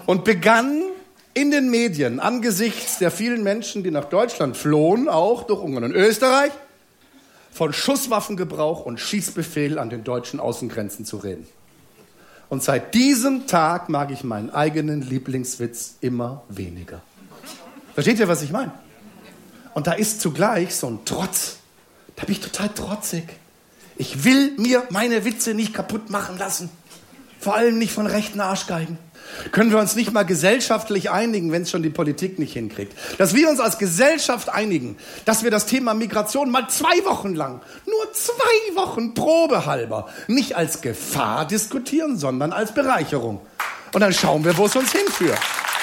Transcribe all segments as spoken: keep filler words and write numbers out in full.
und begann in den Medien angesichts der vielen Menschen, die nach Deutschland flohen, auch durch Ungarn und Österreich, von Schusswaffengebrauch und Schießbefehl an den deutschen Außengrenzen zu reden. Und seit diesem Tag mag ich meinen eigenen Lieblingswitz immer weniger. Versteht ihr, was ich meine? Und da ist zugleich so ein Trotz. Da bin ich total trotzig. Ich will mir meine Witze nicht kaputt machen lassen. Vor allem nicht von rechten Arschgeigen. Können wir uns nicht mal gesellschaftlich einigen, wenn es schon die Politik nicht hinkriegt? Dass wir uns als Gesellschaft einigen, dass wir das Thema Migration mal zwei Wochen lang, nur zwei Wochen probehalber, nicht als Gefahr diskutieren, sondern als Bereicherung. Und dann schauen wir, wo es uns hinführt.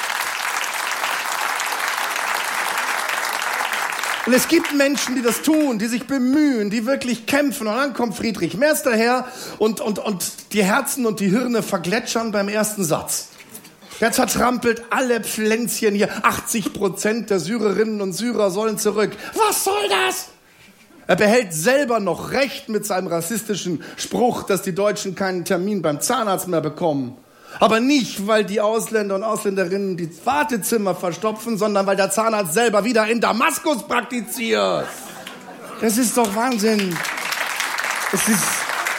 Und es gibt Menschen, die das tun, die sich bemühen, die wirklich kämpfen. Und dann kommt Friedrich Merz daher und, und, und die Herzen und die Hirne vergletschern beim ersten Satz. Der zertrampelt alle Pflänzchen hier. achtzig Prozent der Syrerinnen und Syrer sollen zurück. Was soll das? Er behält selber noch Recht mit seinem rassistischen Spruch, dass die Deutschen keinen Termin beim Zahnarzt mehr bekommen. Aber nicht, weil die Ausländer und Ausländerinnen die Wartezimmer verstopfen, sondern weil der Zahnarzt selber wieder in Damaskus praktiziert. Das ist doch Wahnsinn. Es ist,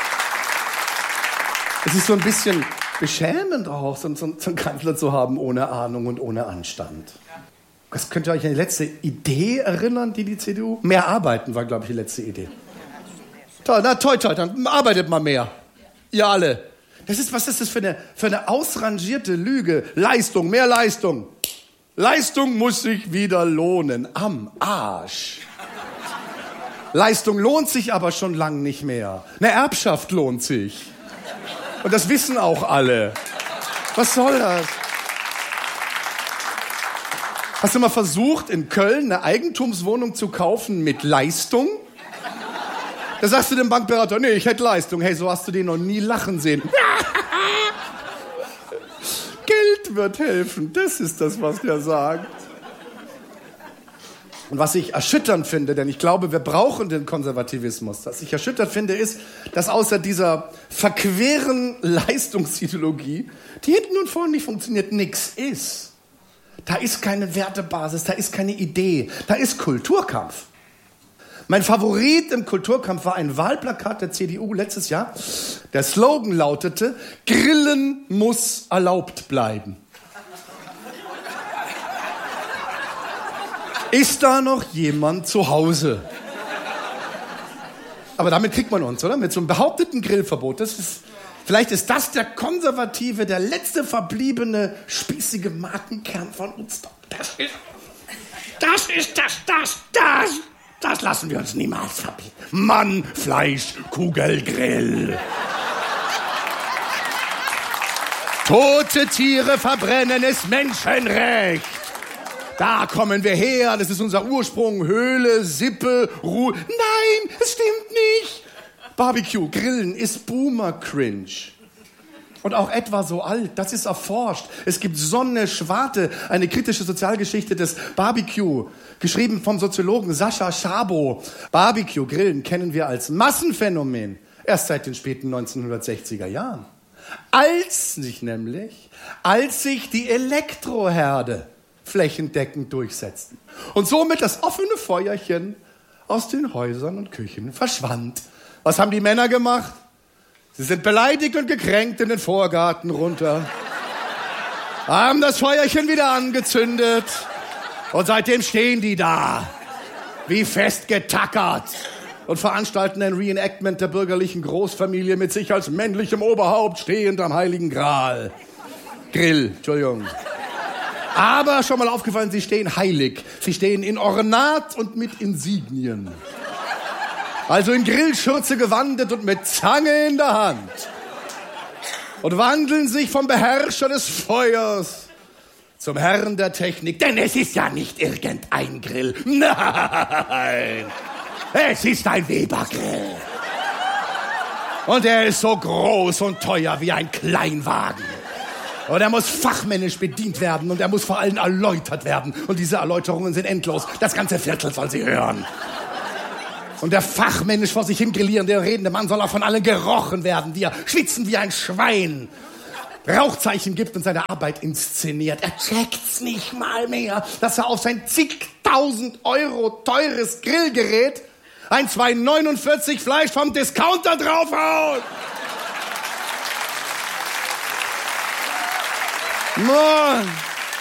es ist so ein bisschen beschämend auch, so, so, so einen Kanzler zu haben ohne Ahnung und ohne Anstand. Das könnt ihr euch an die letzte Idee erinnern, die die C D U? Mehr arbeiten war, glaube ich, die letzte Idee. Toll, na toll, toll, dann arbeitet mal mehr. Ihr alle. Das ist, was ist das für eine, für eine ausrangierte Lüge? Leistung, mehr Leistung. Leistung muss sich wieder lohnen. Am Arsch. Leistung lohnt sich aber schon lang nicht mehr. Eine Erbschaft lohnt sich. Und das wissen auch alle. Was soll das? Hast du mal versucht, in Köln eine Eigentumswohnung zu kaufen mit Leistung? Da sagst du dem Bankberater, nee, ich hätte Leistung. Hey, so hast du den noch nie lachen sehen. Geld wird helfen. Das ist das, was der sagt. Und was ich erschütternd finde, denn ich glaube, wir brauchen den Konservativismus. Was ich erschütternd finde, ist, dass außer dieser verqueren Leistungsideologie, die hinten und vorne nicht funktioniert, nichts ist. Da ist keine Wertebasis, da ist keine Idee, da ist Kulturkampf. Mein Favorit im Kulturkampf war ein Wahlplakat der C D U letztes Jahr. Der Slogan lautete, Grillen muss erlaubt bleiben. Ist da noch jemand zu Hause? Aber damit kriegt man uns, oder? Mit so einem behaupteten Grillverbot. Das ist, vielleicht ist das der konservative, der letzte verbliebene, spießige Markenkern von uns. Das ist, das ist das, das, das. Das lassen wir uns niemals verbieten. Mann, Fleisch, Kugel, Grill. Tote Tiere verbrennen ist Menschenrecht. Da kommen wir her, das ist unser Ursprung. Höhle, Sippe, Ruhe. Nein, es stimmt nicht. Barbecue, Grillen ist Boomer-Cringe. Und auch etwa so alt, das ist erforscht. Es gibt Sonne, Schwarte, eine kritische Sozialgeschichte des Barbecue, geschrieben vom Soziologen Sascha Szabo. Barbecue, Grillen kennen wir als Massenphänomen erst seit den späten neunzehnhundertsechziger Jahren. Als sich nämlich, als sich die Elektroherde flächendeckend durchsetzten und somit das offene Feuerchen aus den Häusern und Küchen verschwand. Was haben die Männer gemacht? Sie sind beleidigt und gekränkt in den Vorgarten runter, haben das Feuerchen wieder angezündet und seitdem stehen die da, wie festgetackert und veranstalten ein Reenactment der bürgerlichen Großfamilie mit sich als männlichem Oberhaupt stehend am Heiligen Gral. Grill, Entschuldigung. Aber schon mal aufgefallen, sie stehen heilig. Sie stehen in Ornat und mit Insignien. Also in Grillschürze gewandet und mit Zange in der Hand. Und wandeln sich vom Beherrscher des Feuers zum Herrn der Technik. Denn es ist ja nicht irgendein Grill. Nein, es ist ein Weber-Grill. Und er ist so groß und teuer wie ein Kleinwagen. Und er muss fachmännisch bedient werden und er muss vor allem erläutert werden. Und diese Erläuterungen sind endlos. Das ganze Viertel soll sie hören. Und der fachmännisch vor sich hin grillierende, redende Mann soll auch von allen gerochen werden. Wir schwitzen wie ein Schwein. Rauchzeichen gibt und seine Arbeit inszeniert. Er checkt's nicht mal mehr, dass er auf sein zigtausend Euro teures Grillgerät ein zwei neunundvierzig Fleisch vom Discounter draufhaut. Mann!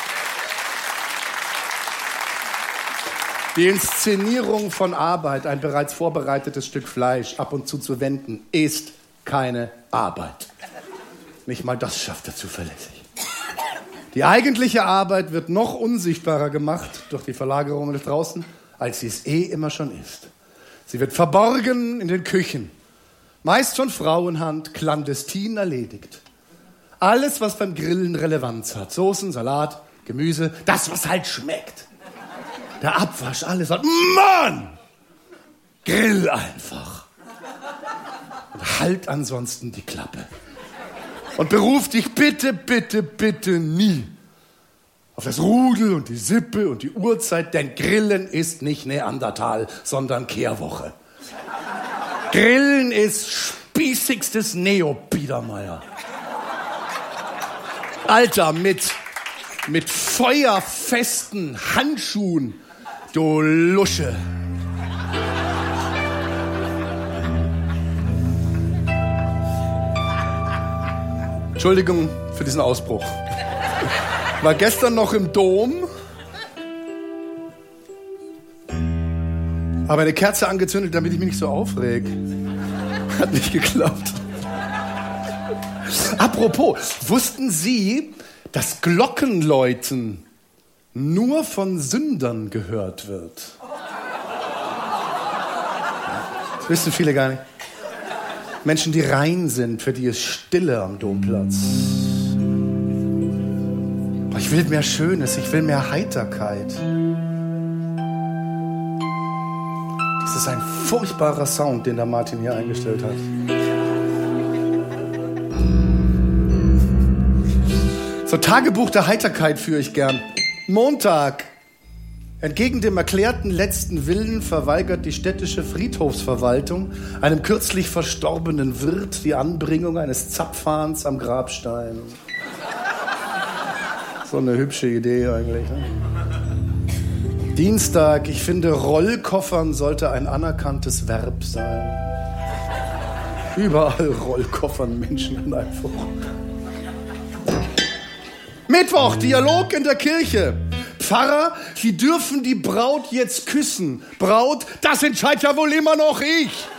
Die Inszenierung von Arbeit, ein bereits vorbereitetes Stück Fleisch ab und zu zu wenden, ist keine Arbeit. Nicht mal das schafft er zuverlässig. Die eigentliche Arbeit wird noch unsichtbarer gemacht durch die Verlagerung nach draußen, als sie es eh immer schon ist. Sie wird verborgen in den Küchen, meist von Frauenhand, clandestin erledigt. Alles, was beim Grillen Relevanz hat, Soßen, Salat, Gemüse, das, was halt schmeckt. Der Abwasch, alles hat, Mann! Grill einfach. Und halt ansonsten die Klappe. Und beruf dich bitte, bitte, bitte nie auf das Rudel und die Sippe und die Uhrzeit, denn Grillen ist nicht Neandertal, sondern Kehrwoche. Grillen ist spießigstes Neo-Biedermeier. Alter, mit, mit feuerfesten Handschuhen, du Lusche. Entschuldigung für diesen Ausbruch. War gestern noch im Dom, aber eine Kerze angezündet, damit ich mich nicht so aufreg. Hat nicht geklappt. Apropos, wussten Sie, dass Glockenläuten nur von Sündern gehört wird? Das wissen viele gar nicht. Menschen, die rein sind, für die ist Stille am Domplatz. Ich will mehr Schönes, ich will mehr Heiterkeit. Das ist ein furchtbarer Sound, den der Martin hier eingestellt hat. So, Tagebuch der Heiterkeit führe ich gern. Montag. Entgegen dem erklärten letzten Willen verweigert die städtische Friedhofsverwaltung einem kürzlich verstorbenen Wirt die Anbringung eines Zapfhahns am Grabstein. So eine hübsche Idee eigentlich. Ne? Dienstag. Ich finde, Rollkoffern sollte ein anerkanntes Verb sein. Überall Rollkoffern Menschen einfach. Mittwoch. Dialog in der Kirche. Pfarrer, Sie dürfen die Braut jetzt küssen. Braut, das entscheidet ja wohl immer noch ich.